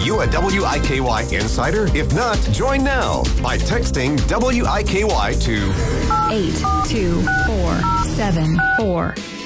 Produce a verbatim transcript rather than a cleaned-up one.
you a W I K Y insider? If not, join now by texting W I K Y to eight two four seven four.